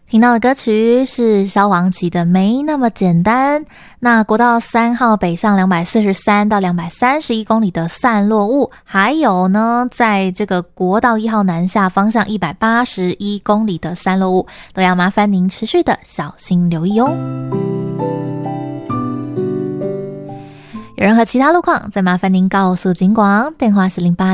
听到的歌曲是萧煌奇的《没那么简单》。那国道3号北上243到231公里的散落雾，还有呢，在这个国道1号南下方向181公里的散落雾，都要麻烦您持续的小心留意哦。有任何其他路况，再麻烦您告诉警广，电话是08